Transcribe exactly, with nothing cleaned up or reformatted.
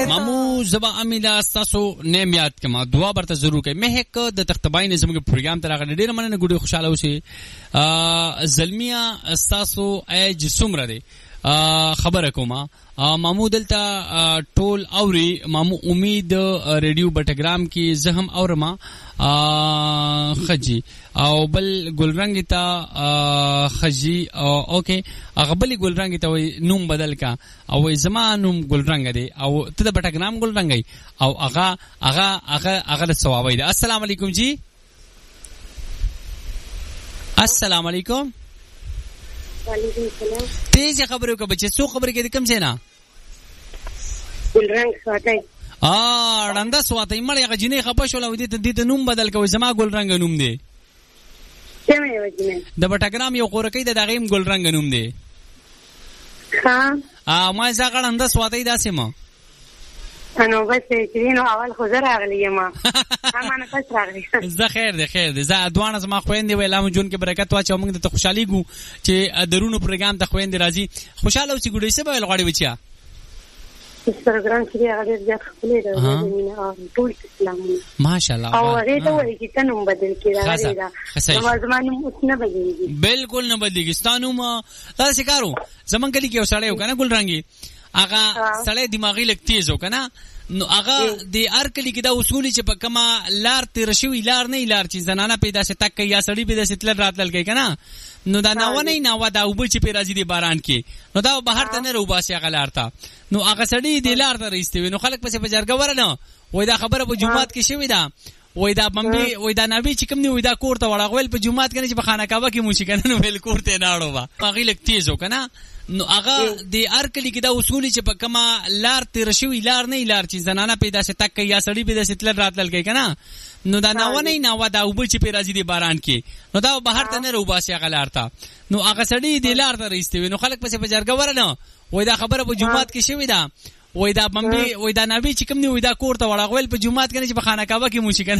مامو زبا امیلا تاسو نیم یاد کما دعا برته ضرور کوي مهک د تختبای نظم کې پروګرام تر هغه ډیر مننه ګډه خوشاله اوسئ. زلمیا تاسو اج سمره دي خبره کومه مامو دلته ټول اوري مامو امید ریډیو بټګرام کې زهم اورما خجی او بل ګلرنګ ته خجی اوکے هغه بل ګلرنګ ته نوم بدل کا او زمانوم ګلرنګ دی او ته د بټګرام ګلرنګ او هغه هغه هغه هغه ثواب دی. السلام علیکم جی. السلام علیکم. وعلیکم السلام. تیز خبرو کا بچے سو خبر کې کم سینا ګلرنګ ساتي ا رنده سواتای مړی هغه جنې خپه شول او دې ته دې نوم بدل کوي زما ګلرنګ نوم دی. څه مې وځنه د بټګرام یو خورکې د دغیم ګلرنګ نوم دی. ها ا ما ځکه رنده سواتای داسې ما انو بس چې نو اول خو زه راغلی ما همانه پس راغلی زه خیر دی خیر دی زه ادوانه زما خويندې ویلام جون کې برکت واچو موږ ته خوشحالي ګو چې درونو پروګرام ته خويندې راځي خوشاله اوسې ګډې څه به غواړي بچیا پروګرام کې هغه ډېر ځات خپلې راځي ټول اسلامي ماشاءالله او هغه ته وایي چې تنو بدل کې راغلی دا نو زمانه متنه بدلېږي بالکل نه بدلېږي ستانو ما تاسو کارو زمون کلی کې وساړې وکنه ګلرنګي هغه سړی دماغي لک تیز وکنه نو هغه د هر کلی کې دا اصول چې په کما لار تیر شوی لار نه لار چې زنانه پیدا شي تک یا سړی پیدا شي تل راتل کوي کنه نو دا نو نه نو دا وب چې پیرا دي باران کې نو دا بهر ته نه روباسي هغه لار ته نو هغه سړی د لار ته رېستوي نو خلک پسې بجرګ ورنه وای دا خبره په جمعات کې شوی دا وای دا بمبي وای دا نبی چې کوم نه وای دا کور ته وړاغول په جمعات کې چې په خانه کعبه کې موشي کنه نو ویل کور ته نه اړو هغه لک تیز وکنه نو هغه د هر کلی کې دا اصول چې په کما لار تیر شوی لار نه لار چې زنانه پیدا شي تک یا سړی پیدا شي تل راتل کوي کنه نو دا نو نه نو دا وب چې پیرا دي باران کې نو دا بهر ته نه روباسي هغه لار ته نو هغه سړی د لار ته رېستوي نو خلک پسې بجرګ ورنه وای دا خبره په جمعات کې شوی دا وای دا بمبي وای دا نبی چې کوم نه وای دا کور ته وړاغول په جمعات کې چې په خانه کعبه کې موشي کنه